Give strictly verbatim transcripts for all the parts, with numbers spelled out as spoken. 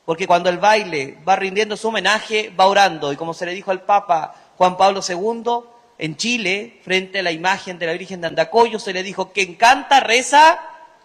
Porque cuando el baile va rindiendo su homenaje, va orando. Y como se le dijo al Papa Juan Pablo segundo, en Chile, frente a la imagen de la Virgen de Andacollo, se le dijo, quien canta, reza,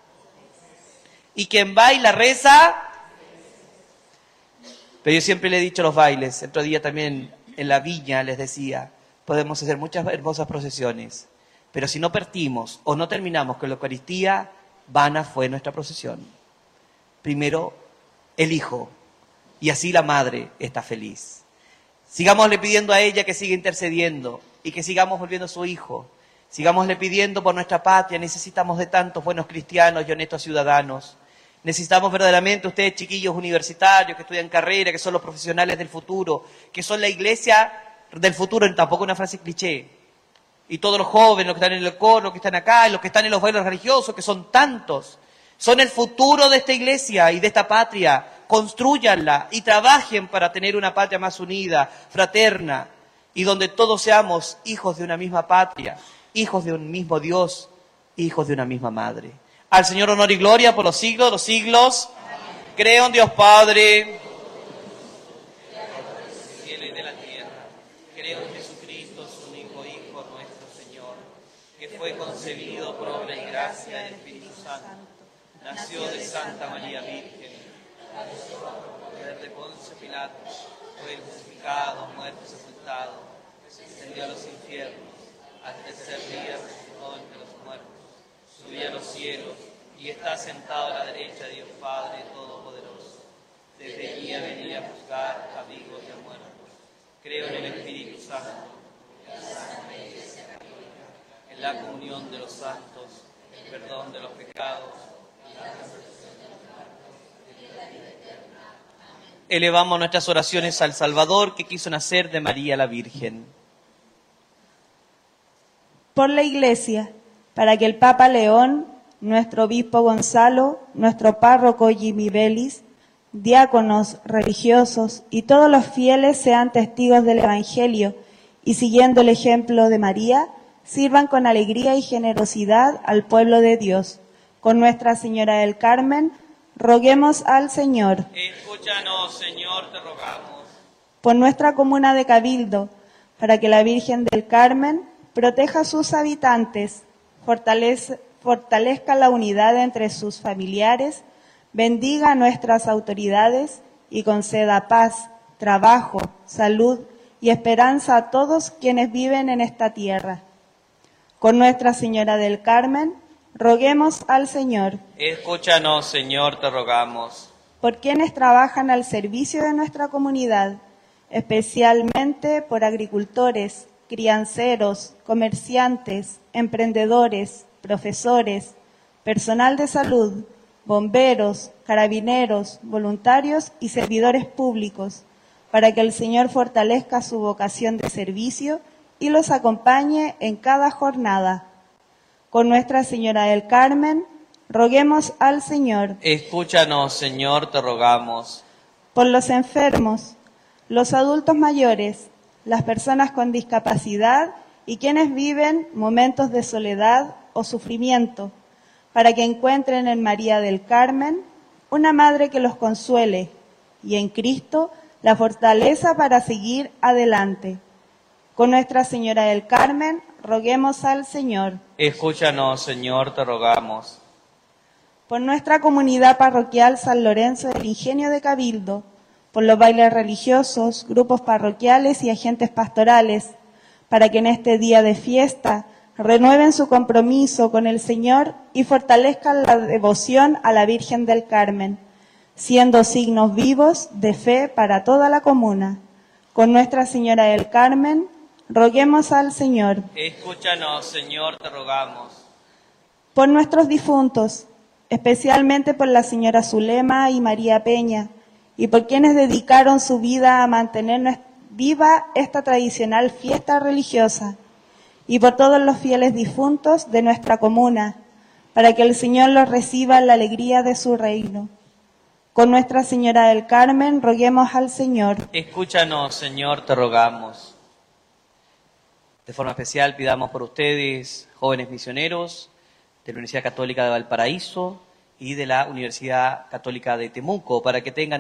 y quien baila, reza. Pero yo siempre le he dicho a los bailes, el otro día también en la viña les decía, podemos hacer muchas hermosas procesiones, pero si no partimos o no terminamos con la Eucaristía, vana fue nuestra procesión. Primero el Hijo, y así la Madre está feliz. Sigámosle pidiendo a ella que siga intercediendo y que sigamos volviendo a su Hijo. Sigámosle pidiendo por nuestra patria. Necesitamos de tantos buenos cristianos y honestos ciudadanos. Necesitamos verdaderamente, ustedes chiquillos universitarios que estudian carrera, que son los profesionales del futuro, que son la iglesia del futuro, tampoco una frase cliché. Y todos los jóvenes, los que están en el coro, los que están acá, los que están en los bailes religiosos, que son tantos, son el futuro de esta iglesia y de esta patria. Construyanla y trabajen para tener una patria más unida, fraterna, y donde todos seamos hijos de una misma patria, hijos de un mismo Dios, hijos de una misma madre. Al Señor honor y gloria por los siglos de los siglos. Amén. Creo en Dios Padre, del cielo y de la tierra. Creo en Jesucristo, su único Hijo, nuestro Señor, que fue concebido por obra y gracia del Espíritu Santo. Nació de Santa María Virgen, de Poncio Pilato, fue crucificado, muerto y sepultado, descendió a los infiernos, al tercer día resucitó entre los muertos, subió a los cielos y está sentado a la derecha de Dios Padre Todopoderoso. Desde allí a venir a juzgar a vivos y a muertos. Creo en el Espíritu Santo, en la comunión de los santos, el perdón de los pecados. Elevamos nuestras oraciones al Salvador que quiso nacer de María la Virgen. Por la Iglesia, para que el Papa León, nuestro obispo Gonzalo, nuestro párroco Jimmy Belis, diáconos, religiosos y todos los fieles sean testigos del Evangelio y siguiendo el ejemplo de María, sirvan con alegría y generosidad al pueblo de Dios. Con Nuestra Señora del Carmen, roguemos al Señor. Escúchanos, Señor, te rogamos. Por nuestra comuna de Cabildo, para que la Virgen del Carmen proteja a sus habitantes, fortalece, fortalezca la unidad entre sus familiares, bendiga a nuestras autoridades y conceda paz, trabajo, salud y esperanza a todos quienes viven en esta tierra. Con Nuestra Señora del Carmen, roguemos al Señor. Escúchanos, Señor, te rogamos. Por quienes trabajan al servicio de nuestra comunidad, especialmente por agricultores, crianceros, comerciantes, emprendedores, profesores, personal de salud, bomberos, carabineros, voluntarios y servidores públicos, para que el Señor fortalezca su vocación de servicio y los acompañe en cada jornada. Con Nuestra Señora del Carmen, roguemos al Señor. Escúchanos, Señor, te rogamos. Por los enfermos, los adultos mayores, las personas con discapacidad y quienes viven momentos de soledad o sufrimiento, para que encuentren en María del Carmen una madre que los consuele y en Cristo la fortaleza para seguir adelante. Con Nuestra Señora del Carmen, roguemos al Señor. Escúchanos, Señor, te rogamos. Por nuestra comunidad parroquial San Lorenzo del Ingenio de Cabildo, por los bailes religiosos, grupos parroquiales y agentes pastorales, para que en este día de fiesta renueven su compromiso con el Señor y fortalezcan la devoción a la Virgen del Carmen, siendo signos vivos de fe para toda la comuna. Con Nuestra Señora del Carmen, roguemos al Señor. Escúchanos, Señor, te rogamos. Por nuestros difuntos, especialmente por la señora Zulema y María Peña, y por quienes dedicaron su vida a mantener viva esta tradicional fiesta religiosa, y por todos los fieles difuntos de nuestra comuna, para que el Señor los reciba en la alegría de su reino. Con Nuestra Señora del Carmen, roguemos al Señor. Escúchanos, Señor, te rogamos. De forma especial pidamos por ustedes, jóvenes misioneros de la Universidad Católica de Valparaíso y de la Universidad Católica de Temuco, para que tengan